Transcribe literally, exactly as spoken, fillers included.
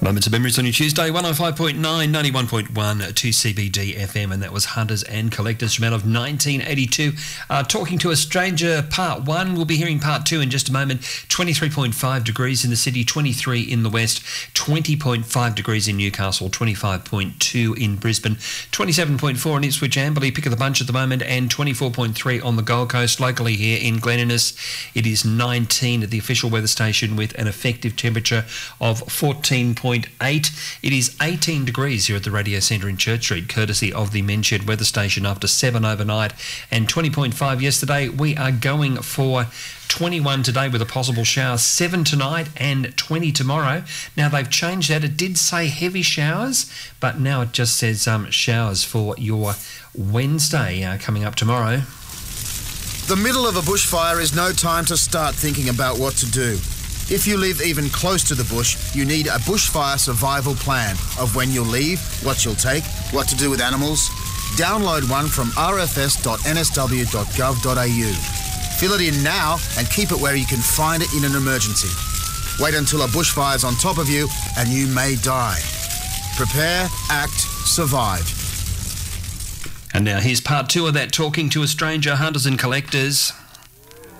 Moments of Memories on your Tuesday, one oh five point nine, ninety-one point one to C B D F M, and that was Hunters and Collectors from out of nineteen eighty-two. Uh, Talking to a Stranger, Part one. We'll be hearing Part two in just a moment. twenty-three point five degrees in the city, twenty-three in the west, twenty point five degrees in Newcastle, twenty-five point two in Brisbane, twenty-seven point four in Ipswich, Amberley, pick of the bunch at the moment, and twenty-four point three on the Gold Coast. Locally here in Glen Innes, it is nineteen at the official weather station with an effective temperature of fourteen point eight. It is eighteen degrees here at the Radio Centre in Church Street, courtesy of the Menshed weather station after seven overnight and twenty point five yesterday. We are going for twenty-one today with a possible shower, seven tonight and twenty tomorrow. Now they've changed that. It did say heavy showers, but now it just says um, showers for your Wednesday uh, coming up tomorrow. The middle of a bushfire is no time to start thinking about what to do. If you live even close to the bush, you need a bushfire survival plan of when you'll leave, what you'll take, what to do with animals. Download one from r f s dot n s w dot gov dot a u. Fill it in now and keep it where you can find it in an emergency. Wait until a bushfire's on top of you and you may die. Prepare, act, survive. And now here's part two of that Talking to a Stranger, Hunters and Collectors.